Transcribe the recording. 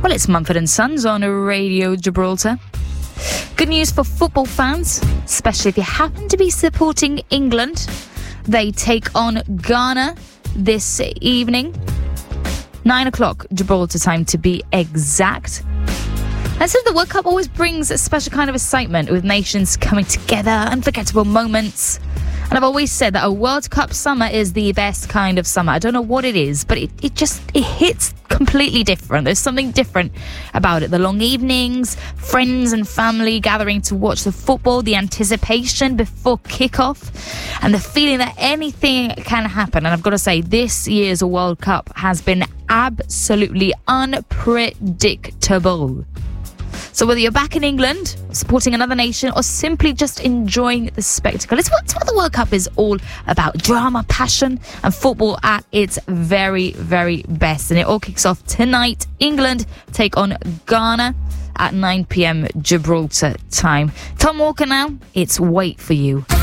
Well, it's Mumford & Sons on Radio Gibraltar. Good news for football fans, especially if you happen to be supporting England. They take on Ghana this evening. 9 o'clock Gibraltar time to be exact. And so the World Cup always brings a special kind of excitement with nations coming together, unforgettable moments. And I've always said that a World Cup summer is the best kind of summer. I don't know what it is, but it hits completely different. There's something different about it. The long evenings, friends and family gathering to watch the football, the anticipation before kickoff, and the feeling that anything can happen. And I've got to say, this year's World Cup has been absolutely unpredictable. So whether you're back in England, supporting another nation, or simply just enjoying the spectacle, it's what the World Cup is all about. Drama, passion, and football at its very, very best. And it all kicks off tonight. England take on Ghana at 9 p.m. Gibraltar time. Tom Walker now, it's Wait For You.